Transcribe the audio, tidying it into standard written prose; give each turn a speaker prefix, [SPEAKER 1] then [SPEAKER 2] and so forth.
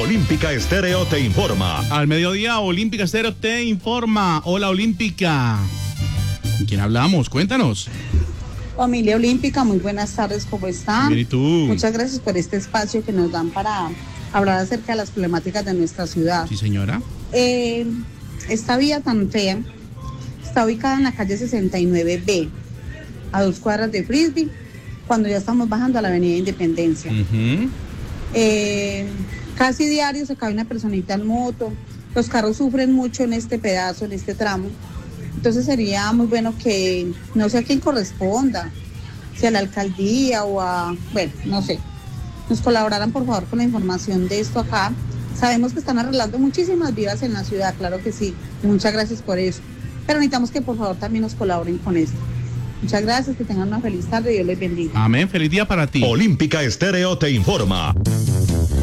[SPEAKER 1] Olímpica Estéreo te informa.
[SPEAKER 2] Al mediodía, Olímpica Estéreo te informa. Hola, Olímpica. ¿Con quién hablamos? Cuéntanos.
[SPEAKER 3] Familia Olímpica, muy buenas tardes, ¿cómo están?
[SPEAKER 2] Bien, ¿y tú?
[SPEAKER 3] Muchas gracias por este espacio que nos dan para hablar acerca de las problemáticas de nuestra ciudad.
[SPEAKER 2] Sí, señora.
[SPEAKER 3] Esta vía tan fea está ubicada en la calle 69B, a 2 cuadras de Frisbee, cuando ya estamos bajando a la avenida Independencia. Casi diario se cae una personita en moto, los carros sufren mucho en este pedazo, en este tramo. Entonces sería muy bueno que, no sé a quién corresponda, si a la alcaldía o a, bueno, no sé, nos colaboraran por favor con la información de esto acá. Sabemos que están arreglando muchísimas vías en la ciudad, claro que sí, y muchas gracias por eso. Pero necesitamos que por favor también nos colaboren con esto. Muchas gracias, que tengan una feliz tarde y Dios les bendiga.
[SPEAKER 2] Amén, feliz día para ti.
[SPEAKER 1] Olímpica Estéreo te informa.